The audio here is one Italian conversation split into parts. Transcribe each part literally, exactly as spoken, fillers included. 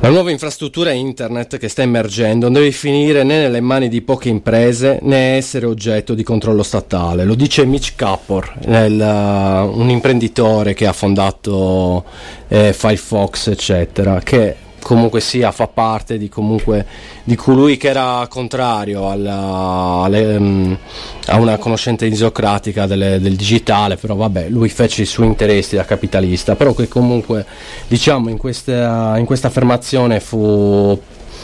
La nuova infrastruttura internet che sta emergendo non deve finire né nelle mani di poche imprese né essere oggetto di controllo statale. Lo dice Mitch Kapor, nel, uh, un imprenditore che ha fondato eh, Firefox, eccetera, che comunque sia fa parte di comunque di colui che era contrario alla, alle, um, a una conoscenza isocratica delle, del digitale, però vabbè, lui fece i suoi interessi da capitalista, però che comunque diciamo in questa, in questa affermazione fu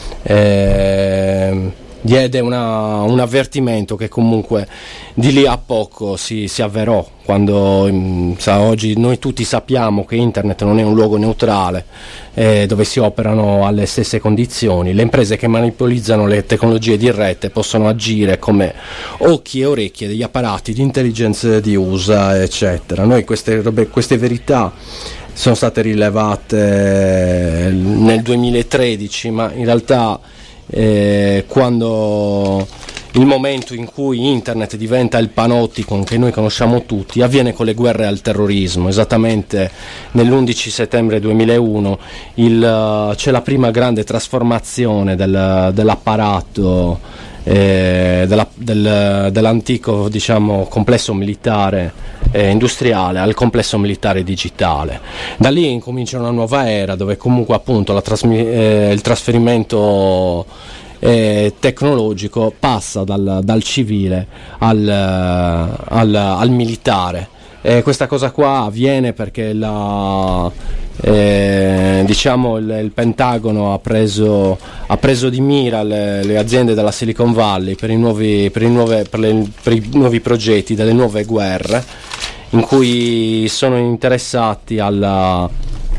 eh, diede una, un avvertimento che comunque di lì a poco si, si avverò, quando sa, oggi noi tutti sappiamo che internet non è un luogo neutrale eh, dove si operano alle stesse condizioni. Le imprese che monopolizzano le tecnologie di rete possono agire come occhi e orecchie degli apparati di intelligence di U S A, eccetera. Noi queste, queste verità sono state rilevate nel duemilatredici, ma in realtà Eh, quando il momento in cui internet diventa il panopticon che noi conosciamo tutti avviene con le guerre al terrorismo. Esattamente nell'undici settembre duemilauno il, uh, c'è la prima grande trasformazione del, dell'apparato eh, della, del, dell'antico diciamo complesso militare eh, industriale al complesso militare digitale. Da lì incomincia una nuova era dove comunque appunto la trasmi- eh, il trasferimento eh, tecnologico passa dal, dal civile al, al, al militare. E questa cosa qua avviene perché la, eh, diciamo il, il Pentagono ha preso, ha preso di mira le, le aziende della Silicon Valley per i nuovi, per i nuove, per le, per i nuovi progetti delle nuove guerre, in cui sono interessati alla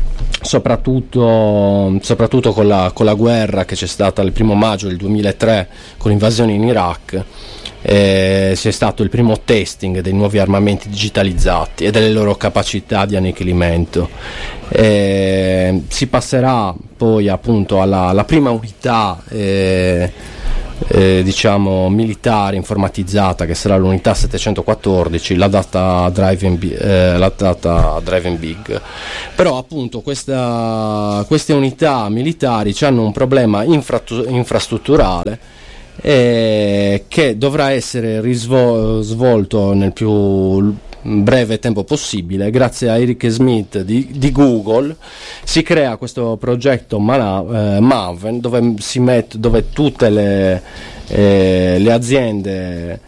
soprattutto, soprattutto con, la, con la guerra che c'è stata il primo maggio del duemilatré con l'invasione in Iraq. Eh, c'è stato il primo testing dei nuovi armamenti digitalizzati e delle loro capacità di annichilimento. Eh, si passerà poi appunto alla, alla prima unità eh, eh, diciamo militare informatizzata, che sarà l'unità settecentoquattordici, la data driving, eh, la data driving big. Però appunto questa, queste unità militari hanno un problema infra, infrastrutturale Eh, che dovrà essere risvolto nel più breve tempo possibile. Grazie a Eric Schmidt di, di Google si crea questo progetto Mana, eh, Maven, dove si mette, dove tutte le, eh, le aziende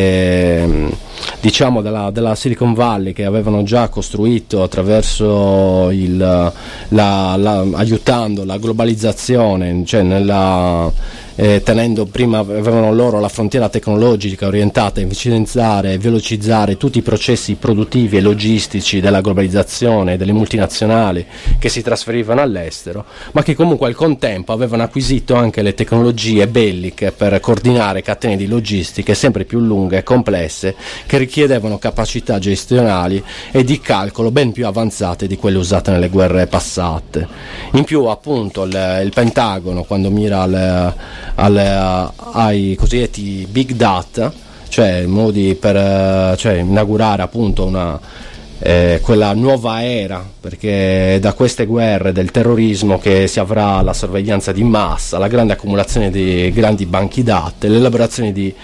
eh, diciamo della, della Silicon Valley, che avevano già costruito attraverso il la, la, aiutando la globalizzazione, cioè nella Eh, tenendo prima avevano loro la frontiera tecnologica orientata a efficienziare e velocizzare tutti i processi produttivi e logistici della globalizzazione, delle multinazionali che si trasferivano all'estero, ma che comunque al contempo avevano acquisito anche le tecnologie belliche per coordinare catene di logistiche sempre più lunghe e complesse, che richiedevano capacità gestionali e di calcolo ben più avanzate di quelle usate nelle guerre passate. In più appunto il, il Pentagono, quando mira alle Alle, ai cosiddetti big data, cioè modi per cioè, inaugurare appunto una, eh, quella nuova era, perché da queste guerre del terrorismo che si avrà la sorveglianza di massa, la grande accumulazione di grandi banchi dati, l'elaborazione di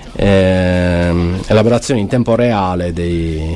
Eh, elaborazione in tempo reale dei,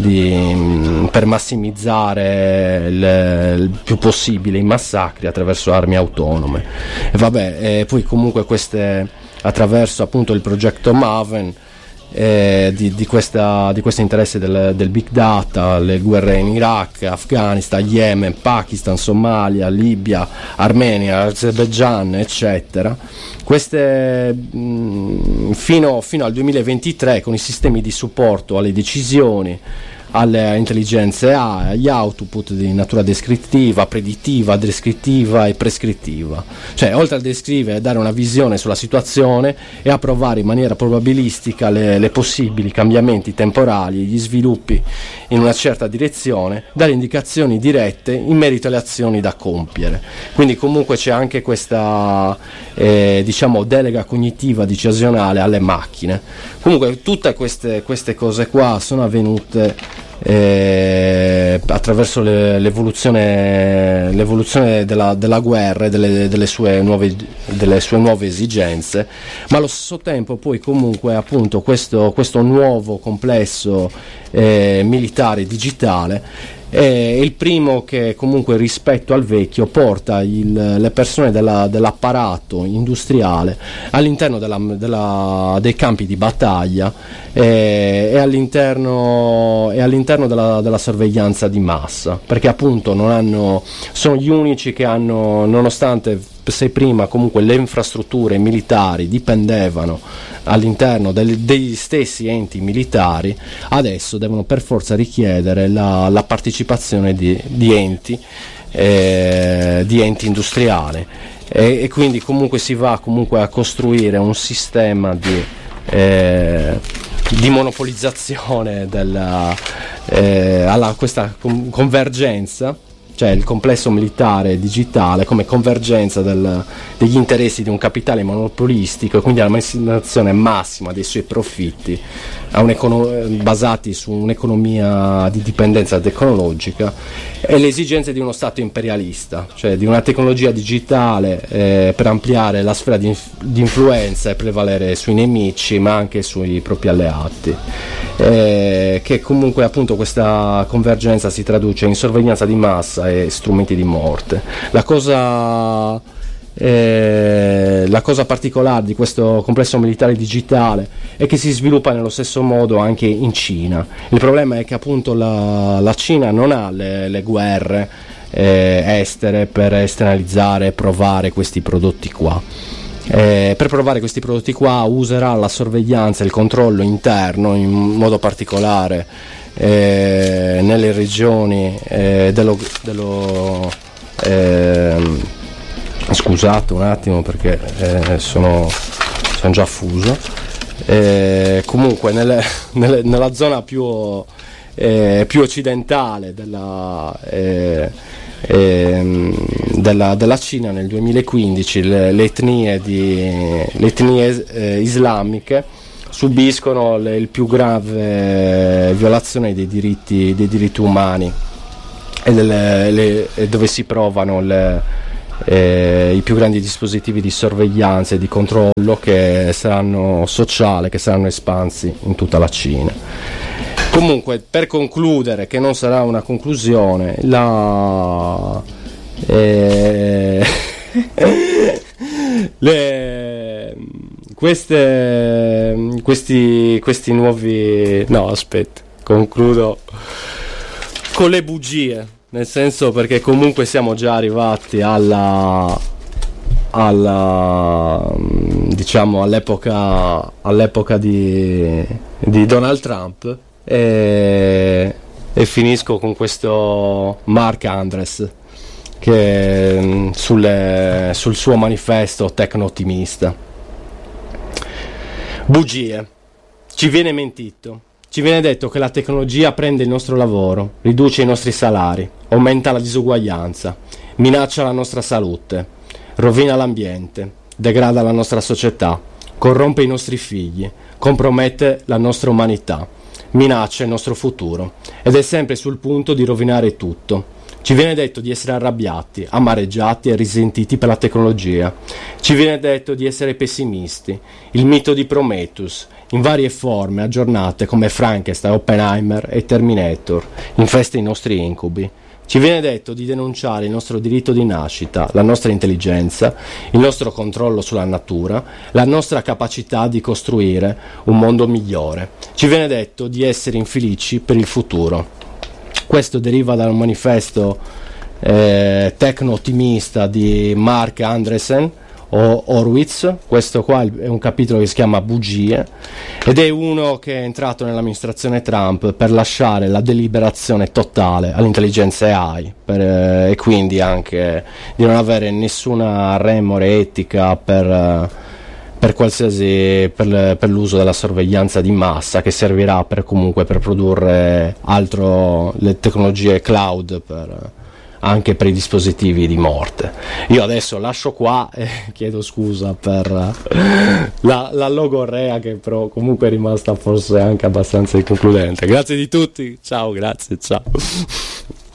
di, per massimizzare il, il più possibile i massacri attraverso armi autonome. E vabbè, e poi comunque queste attraverso appunto il progetto Maven eh, di, di, questa, di questo interesse del, del big data, le guerre in Iraq, Afghanistan, Yemen, Pakistan, Somalia, Libia, Armenia, Azerbaijan, eccetera. Queste mh, fino, fino al duemilaventitré, con i sistemi di supporto alle decisioni, alle intelligenze A, agli output di natura descrittiva, predittiva, descrittiva e prescrittiva, cioè oltre a descrivere e dare una visione sulla situazione e a provare in maniera probabilistica le, le possibili cambiamenti temporali, gli sviluppi in una certa direzione, dare indicazioni dirette in merito alle azioni da compiere. Quindi comunque c'è anche questa eh, diciamo delega cognitiva decisionale alle macchine. Comunque tutte queste, queste cose qua sono avvenute eh, attraverso le, l'evoluzione, l'evoluzione della, della guerra e delle, delle, sue nuove, delle sue nuove esigenze, ma allo stesso tempo poi comunque appunto questo, questo nuovo complesso eh, militare digitale è il primo che comunque rispetto al vecchio porta il, le persone della, dell'apparato industriale all'interno della, della, dei campi di battaglia e, e all'interno, e all'interno della, della sorveglianza di massa, perché appunto non hanno, sono gli unici che hanno, nonostante se prima comunque le infrastrutture militari dipendevano all'interno del, degli stessi enti militari, adesso devono per forza richiedere la, la partecipazione di, di enti eh, di enti industriali e, e quindi comunque si va comunque a costruire un sistema di eh, di monopolizzazione della eh, alla questa com- convergenza, cioè il complesso militare digitale come convergenza del, degli interessi di un capitale monopolistico e quindi la massimizzazione massima dei suoi profitti a basati su un'economia di dipendenza tecnologica e le esigenze di uno Stato imperialista, cioè di una tecnologia digitale eh, per ampliare la sfera di, inf- di influenza e prevalere sui nemici ma anche sui propri alleati, eh, che comunque appunto questa convergenza si traduce in sorveglianza di massa e strumenti di morte. La cosa Eh, la cosa particolare di questo complesso militare digitale è che si sviluppa nello stesso modo anche in Cina. Il problema è che appunto la, la Cina non ha le, le guerre eh, estere per esternalizzare e provare questi prodotti qua. Eh, per provare questi prodotti qua userà la sorveglianza e il controllo interno, in modo particolare eh, nelle regioni eh, dello, dello eh, scusate un attimo perché eh, sono, sono già fuso, eh, comunque nelle, nelle, nella zona più, eh, più occidentale della, eh, eh, della, della Cina nel duemilaquindici le, le etnie, di, le etnie eh, islamiche subiscono le, il più grave violazione dei diritti, dei diritti umani e, delle, le, e dove si provano le Eh, i più grandi dispositivi di sorveglianza e di controllo che saranno sociali, che saranno espansi in tutta la Cina. Comunque, per concludere, che non sarà una conclusione, la eh, le, queste questi questi nuovi no aspetta concludo con le bugie. Nel senso, perché comunque siamo già arrivati alla, alla diciamo all'epoca, all'epoca di, di Donald Trump e, e finisco con questo Mark Andres che sulle, sul suo manifesto tecno-ottimista. Bugie. Ci viene mentito. Ci viene detto che la tecnologia prende il nostro lavoro, riduce i nostri salari, aumenta la disuguaglianza, minaccia la nostra salute, rovina l'ambiente, degrada la nostra società, corrompe i nostri figli, compromette la nostra umanità, minaccia il nostro futuro ed è sempre sul punto di rovinare tutto. Ci viene detto di essere arrabbiati, amareggiati e risentiti per la tecnologia. Ci viene detto di essere pessimisti. Il mito di Prometheus, in varie forme aggiornate come Frankenstein, Oppenheimer e Terminator, infesta i nostri incubi. Ci viene detto di denunciare il nostro diritto di nascita, la nostra intelligenza, il nostro controllo sulla natura, la nostra capacità di costruire un mondo migliore. Ci viene detto di essere infelici per il futuro. Questo deriva da un manifesto eh, tecno-ottimista di Mark Andreessen o Horowitz. Questo qua è un capitolo che si chiama Bugie ed è uno che è entrato nell'amministrazione Trump per lasciare la deliberazione totale all'intelligenza A I per, eh, e quindi anche di non avere nessuna remore etica per... Eh, per qualsiasi per, per l'uso della sorveglianza di massa che servirà per comunque per produrre altro le tecnologie cloud per anche predispositivi di morte. Io adesso lascio qua e chiedo scusa per la, la logorrea, che però comunque è rimasta forse anche abbastanza inconcludente. Grazie di tutti, ciao, grazie, ciao.